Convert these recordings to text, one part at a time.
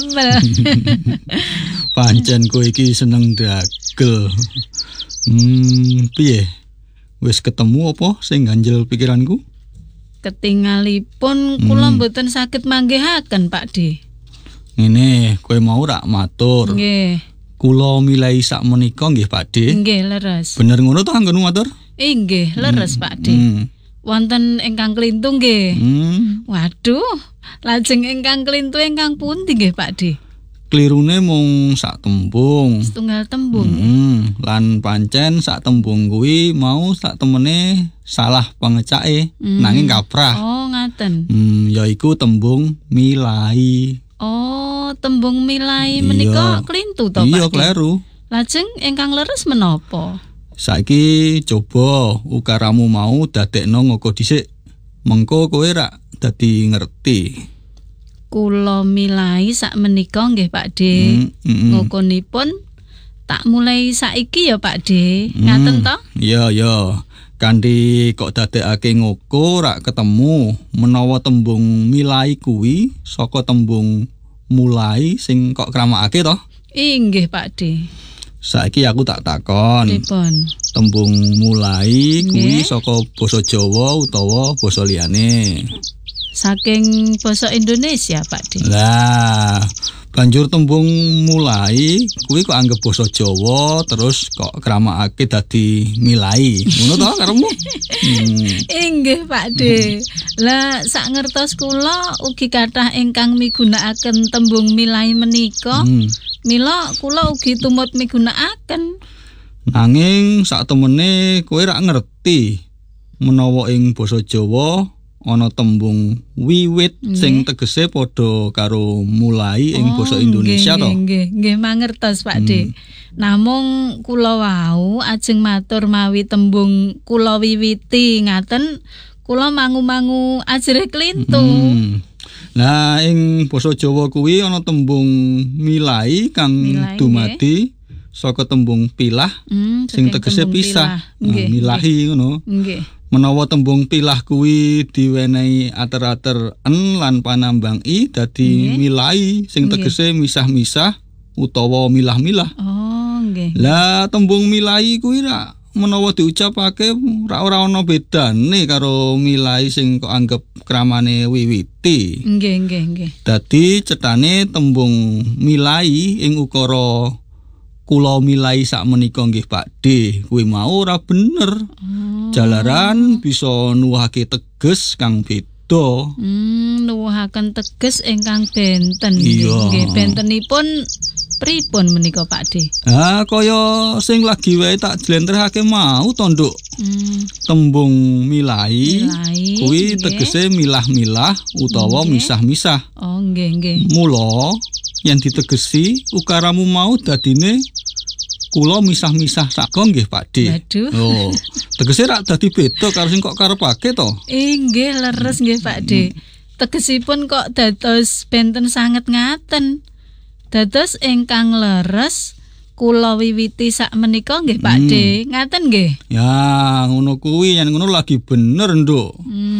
Pancen kowe iki seneng dagel. Piye? Wis ketemu apa sing ganjel pikiranku? Ketingalipun kula mboten saged manggihaken, Pakde. Ngene, kowe mau rak matur. Nggih. Kula milai sakmenika nggih, Pakde. Nggih, leres. Bener ngono to anggonmu matur? Nggih, leres, Pakde. Wonten ingkang klintu nggih. Waduh, lajeng ingkang klintu ingkang pundi nggih, Pakde? Klirune mung sak tembung. Setunggal tembung. Lan pancen sak tembung kuwi mau sak temene salah pangecake nanging kaprah. Oh, ngaten. Yaiku tembung milai. Oh, tembung milai menika klintu to, Pak? Iya, kleru. Lajeng ingkang leres menapa? Saiki coba ukaramu mau dadekno ngoko dhisik. Mengko kowe rak dadi ngerti. Kula milai sakmenika nggih, Pakde. Ngokonipun tak mulai saiki ya, Pakde. Ngaten to? Iya. Kanthi kok dadekake ngoko rak ketemu menawa tembung milai kuwi saka tembung mulai sing kok kramakake to? Inggih, Pakde. Saiki aku tak takon. Pripun? Tembung mulai kuwi saka basa Jawa utawa basa liyane? Saking basa Indonesia, Pakde. Lah, banjur tembung mulai kuwi kok anggap basa Jawa terus kok kramakake dadi milai. Ngono to karepmu? Inggih, Pakde. Lah sak ngertos kula ugi kathah ingkang migunakaken tembung milai menika. Mila kula ugi tumut migunakaken. Nanging sak temene kowe rak ngerti menawa ing basa Jawa ana tembung wiwit sing tegese padha karo mulai ing basa Indonesia to. Nggih, mangertos, Pakde. Namung kula wau ajeng matur mawi tembung kula wiwiti ngaten kula mangu-mangu ajere klintu. Nah, ing basa Jawa kuwi ana tembung milai kang dumadi saka tembung pilah sing tegese pisah. Milahi ngono. Nggih. Menawa tembung pilah kuwi diwenehi ater-ater en lan panambang i dadi milai sing tegese misah-misah utawa milah-milah. Oh, nggih. Lah tembung milai kuwi ra menawa diucapake ora ana bedane karo milai sing kok anggap kramane wiwiti. Nggih. Dadi cetane tembung milai ing ukara kula milai sakmenika nggih, Pakde, kuwi mau ora bener. Jalaran bisa nuwuhake teges kang beda. Nuwuhaken teges ingkang benten. Nggih, bentenipun pripun menika, Pakde? Kaya sing lagi wae tak jlentrehake mau to, Nduk. Tembung milai kuwi tegese milah-milah utawa misah-misah. Oh, nggih. Mula yen ditegesi ukaramu mau dadine kula misah-misah saka nggih, Pakde. Oh, tegese rak dadi beda karo sing kok karepake to? Nggih, leres nggih, Pakde. Tegesipun kok dados benten sanget ngaten. Dados ingkang leres kula wiwiti sakmenika nggih, Pakde. Ngaten nggih? Ya, ngono kuwi yen ngono lagi bener, Nduk.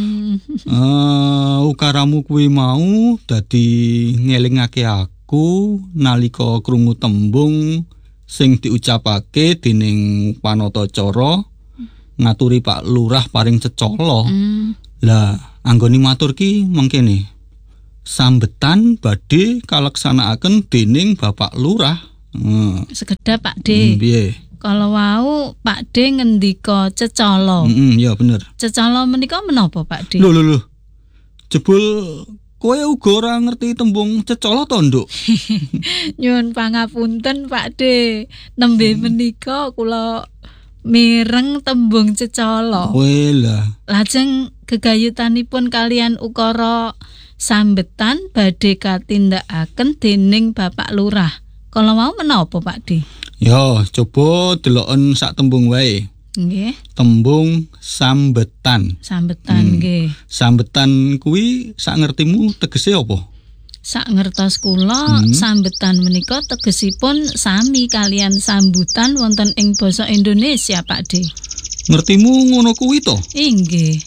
Ukaramu kuwi mau dadi ngelingake aku nalika krungu tembung sing diucapake dening panatacara ngaturi Pak Lurah paring cecala. Lah, anggone matur ki mengkene. Sambetan badhe kaleksanakaken dening Bapak Lurah. Sekedhap, Pakde. Piye? Kalau wau Pakde ngendika cecala. Iya bener. Cecala menika menapa, Pakde? Lho. Jebul kowe uga ora ngerti tembung cecala to, Nduk? Nyuwun pangapunten, Pakde. Nembe menika kula mireng tembung cecala. Welah. Lajeng gegayutanipun kalian ukara sambetan badhe katindakaken dening Bapak Lurah. Kalau mau menapa, Pakde? Ya, coba deloken sak tembung wae. Nggih. Tembung sambetan. Nggih. Sambetan kuwi sak ngertimu tegese apa? Sak ngertos kula, sambetan menika tegesipun sami kalian sambutan wonten ing basa Indonesia, Pakde. Ngertimu ngono kuwi to? Inggih.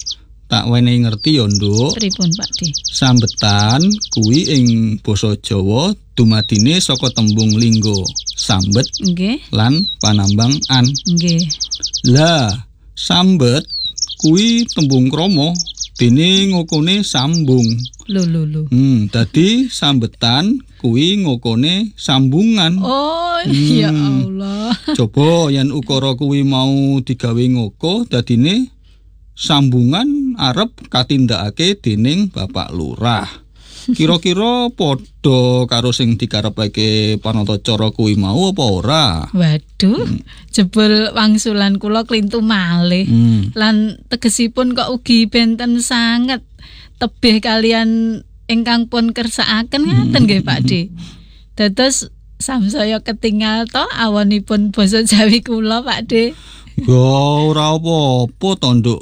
tak wenehi ngerti ya, Nduk. Pripun, Pak De? Sambetan kuwi ing basa Jawa dumadine saka tembung lingga sambet nggih lan panambang an. Nggih. Lah, sambet kuwi tembung krama dene ngokone sambung. Lho. Dadi sambetan kuwi ngokone sambungan. Oh, ya Allah. Coba yen ukara kuwi mau digawe ngoko dadine sambungan arep katindakake dening Bapak Lurah. Kira-kira padha karo sing dikarepake panatacara kuwi mau apa ora? Waduh, jebul wangsulan kula klintu malih. Lan tegesipun kok ugi benten sanget tebih kalian ingkang pun kersakaken ngaten nggih Pak De. Dados samsaya ketingal to awonipun basa Jawi kula Pak De. Ya ora apa-apa to, Nduk.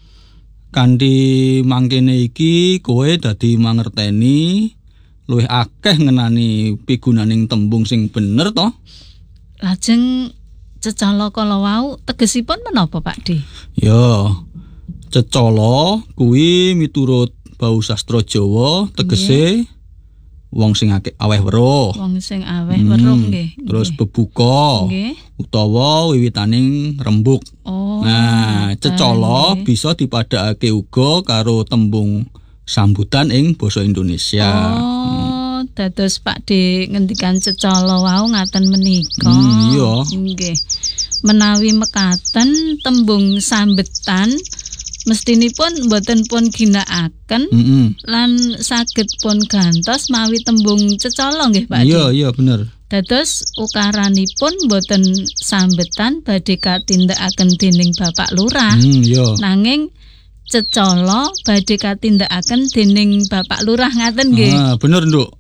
Kanthi mangkene iki kowe dadi mangerteni luwih akeh ngenani pigunaning tembung sing bener to. Lajeng cecala kala wau tegesipun menapa Pak De? Ya, cecala kuwi miturut bau sastra Jawa tegese wong sing aweh weruh. Wong sing aweh weruh nggih. Terus bebuka. Nggih. Utawa wiwitaning rembug. Oh. Nah, cecala bisa dipadhakake uga karo tembung sambutan ing basa Indonesia. Oh, dados Pak De ngendikan cecala wau ngaten menika. Iya. Nggih. Menawi mekaten tembung sambetan mestinipun boten pun ginakaken lan saged pun gantos mawi tembung cecala nggih Pak De. Iya bener. Dados ukaranipun boten sambetan badhe katindakaken dening Bapak Lurah. Iya. Nanging cecala badhe katindakaken dening Bapak Lurah ngaten nggih. Ah, bener, Nduk.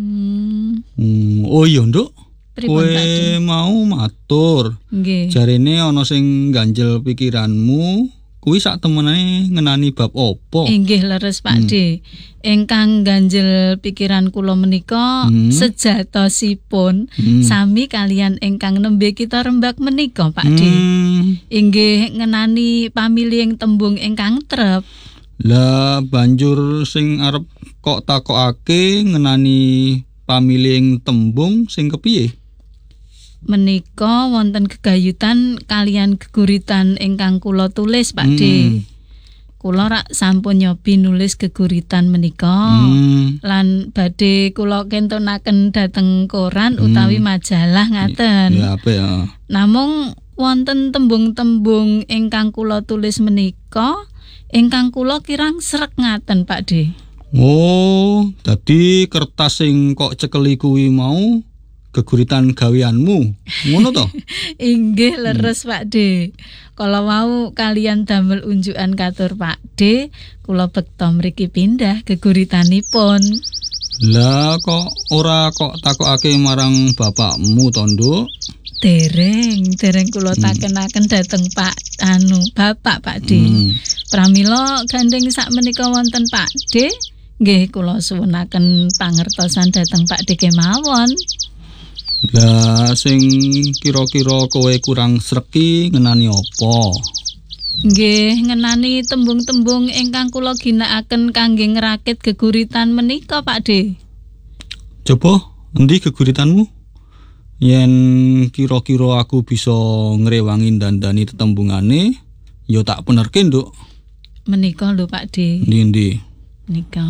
Oh iya, Nduk. Kowe mau matur. Nggih. Jarene ana sing ganjel pikiranmu. Kuwi sak temenane ngenani bab apa? Inggih leres Pak De. Ingkang ganjel pikiran kula menika sejatosipun sami kalian ingkang nembe kita rembag menika Pak De. Inggih ngenani pamilih tembung ingkang trep. Lah banjur sing arep kok takokake ngenani pamilih tembung sing kepiye? Menika wonten gegayutan kalian geguritan ingkang kula tulis Pak De. Kula rak sampun nyobi nulis geguritan menika lan badhe kula kentunaken dhateng koran utawi majalah ngaten. Ya apik ya. Namung wonten tembung-tembung ingkang kula tulis menika ingkang kula kirang srek ngaten Pak De. Oh, dadi kertas sing kok cekeli kuwi mau geguritan gaweanmu, ngono to? Inggih leres Pak De. Kala wau kalian damel unjukan katur Pak De, kula bekta mriki pindah geguritanipun. Lah kok ora kok takokake marang bapakmu to, Nduk? Dereng kula takenaken dhateng Bapak Pak De. Pramila gandeng sak menika wonten Pak De, nggih kula suwunaken pangertosan dhateng Pak De kemawon. Lah sing kira-kira kowe kurang sreki ngenani apa? Nggih, ngenani tembung-tembung ingkang kula ginakaken kangge ngrakit geguritan menika, Pak De. Coba, endi geguritanmu? Yen kira-kira aku bisa ngrewangi dandani tetembungane, ya tak penerke, Nduk. Menika lho, Pak De. Ndi? Menika.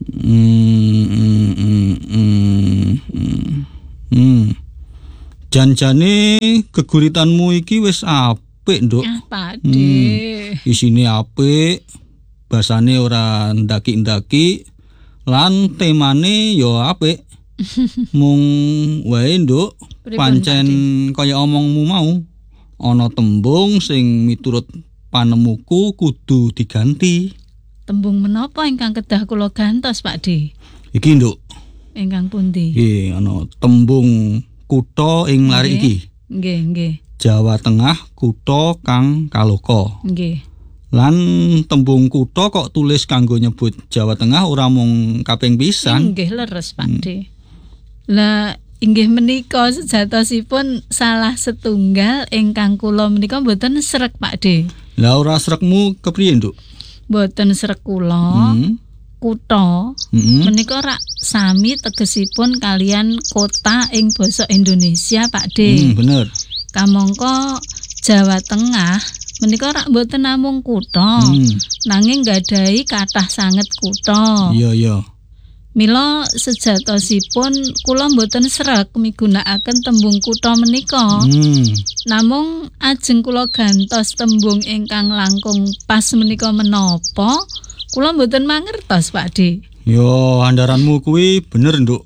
Janjane geguritanmu iki wis apik, Nduk. Pak De. Isine apik, basane ora ndaki-ndaki, lan temane ya apik. Mung wae, Nduk, pancen kaya omongmu mau, ana tembung sing miturut panemuku kudu diganti. Tembung menapa ingkang kedah kula gantos, Pak De? Iki, Nduk. Ingkang pundi? Nggih, ana tembung kutha ing lari iki. Nggih. Jawa Tengah kutha kang kaloka. Nggih. Lan tembung kutha kok tulis kanggo nyebut Jawa Tengah ora mung kaping pisan. Nggih leres Pak De. Lah inggih menika sejatosipun salah setunggal ingkang kula menika mboten srek Pak De. Lah ora srekmu kepriye, Nduk? Mboten sreg kula. Kutha menika rak sami tegesipun kalian kota ing basa Indonesia, Pakde. Bener. Kamangka Jawa Tengah menika rak mboten namung kutha, nanging gadhahi kathah sanget kutha. Iya. Mila sejatosipun kula mboten sreg migunakaken tembung kutha menika. Namung ajeng kula gantos tembung ingkang langkung pas menika menapa, kula mboten mangertos, Pakde. Yo, andaranmu kuwi bener, Nduk.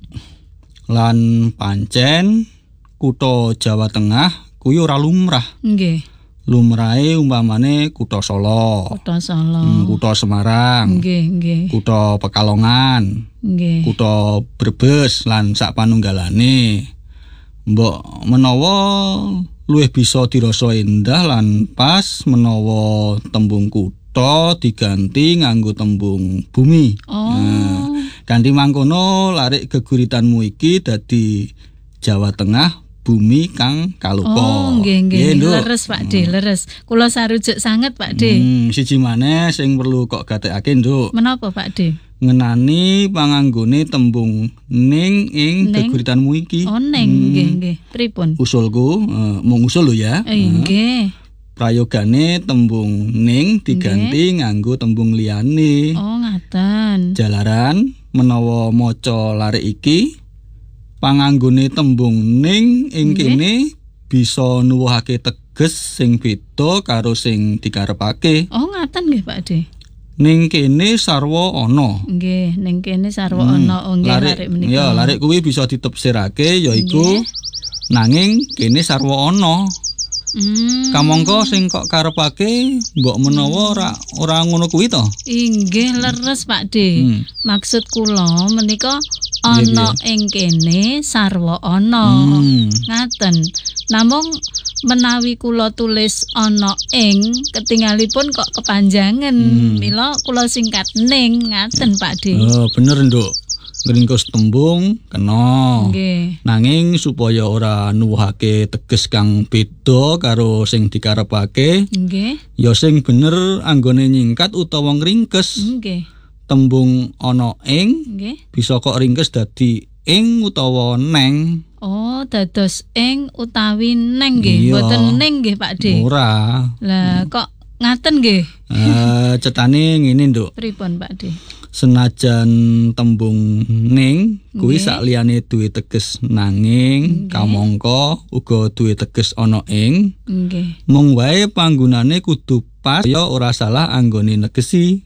Lan pancen kutha Jawa Tengah kuwi ora lumrah. Nggih. Lumrahe umpamane kutha Solo. Kutha Solo. Kutha Semarang. Nggih. Kutha Pekalongan. Nggih. Kutha Brebes lan sak panunggalane. Mbok menawa luwih bisa dirasa endah lan pas menawa tembung kutha diganti nganggo tembung bumi. Ganti mangkono larik geguritanmu iki dadi Jawa Tengah bumi kang kalupa. Nggih. Leres, Pakde, leres. Kula sarujuk sanget, Pakde. Siji maneh sing perlu kok gatekake, Nduk. Menapa, Pakde? Ngenani panganggone tembung ning ing geguritanmu iki. Ning, nggih. Pripun? Usulku, mung usul lho ya. Nggih. Prayogane tembung ning diganti nganggo tembung liyane. Ngaten. Jalaran menawa maca larik iki panganggone tembung ning ing kene bisa nuwuhake teges sing beda karo sing dikarepake. Ngaten nggih, Pakde. Ning kene sarwa ana. Nggih, ning kene sarwa ana. Larik menika. Ya, larik kuwi bisa ditafsirake yaiku nanging kene sarwa ana. Kamangka sing kok karepake mbok menawa ora ngono kuwi to? Inggih leres, Pakde. Maksud kula menika ana ing kene sarwa ana. Ngaten. Namung menawi kula tulis ana ing ketingalipun kok kepanjangan. Mila kula singkat ning ngaten, Pakde. Bener, Nduk. Ngringkus tembung kena. Nanging supaya ora nuwuhake teges kang beda karo sing dikarepake. Ya sing bener anggone nyingkat utawa ngringkes. Tembung ana ing bisa kok ringkes dadi ing utawa neng. Dados ing utawi neng nggih, mboten ning nggih, Pakde. Ora. Lah kok ngaten nggih. Cetane ngene, Nduk. Pripun, Pakde? Senajan tembung ning kuwi sakliyane duwe teges nanging kamangka uga duwe teges ana ing. Mung wae panggunane kudu pas ya ora salah anggone negesi.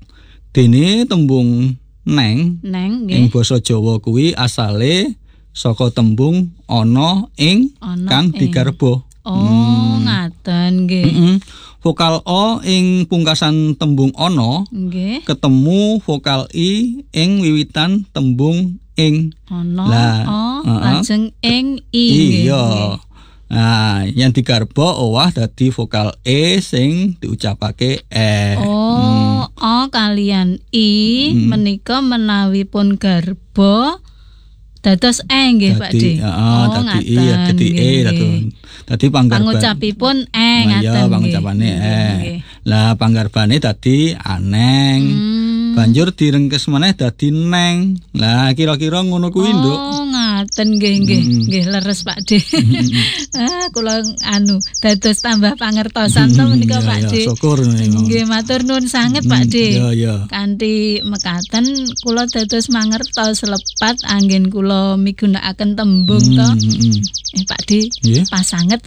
Dene tembung neng ing basa Jawa kuwi asale saka tembung ana ing kang digarba. Ngaten nggih. Vokal O ing pungkasan tembung ana ketemu vokal I ing wiwitan tembung ing. Lajeng ing I. Iya. Nah, yang digarba owah dadi vokal E sing diucapake e. O kalian I menika menawi pun garba dados nggih, Pakde. Dadi E dadi pangucapipun ngaten. Iya, pangucapane Lah panggarbane dadi aneng. Banjur direngkes maneh dadi neng. Lah kira-kira ngono kuwi, Nduk. Ngaten nggih leres, Pakde. Kula dados tambah pangertosan to menika, Pakde. Syukur nggih, matur nuwun sanget, Pakde. Iya. Kanthi mekaten kula dados mangertos lepat anggen kula migunakaken tembung to. Pakde, pas sanget